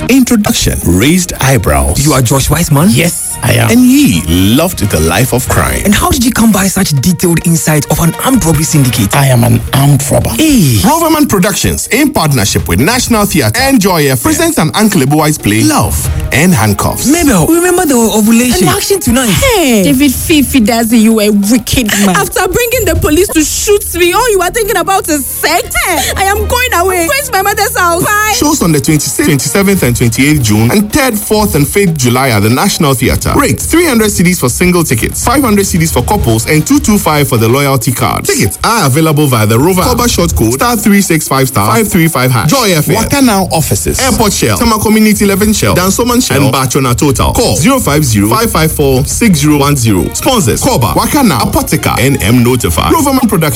Introduction, Raised Eyebrows. You are Josh Weissman? Yes, I am. And he loved the life of crime. And how did you come by such detailed insight of an armed robbery syndicate? I am an armed robber. Hey. Roverman Productions, in partnership with National Theatre and Joy FM, presents an Uncle Ebuwai's play, Love and Handcuffs. Mabel, remember the ovulation? And the action tonight. Hey, David Fifi does it, you a wicked man. After bringing the police to shoot me, all you are thinking about is sex. I am going away. I'm going to my mother's house. Bye. Shows on the 26th, 27th and 28th June and 3rd, 4th and 5th July at the National Theatre. Rate 300 CDs for single tickets, 500 CDs for couples and 225 for the loyalty card. Tickets are available via the Rover Cover short code *365*535#. Joy FM, Waka Now offices, Airport Shell, Tama Community 11 Shell, Dansoman Shell and Bachona Total. Call 050-554-6010. Sponsors: Koba, Waka Now, Apotheca and M Notify. Roverman Production.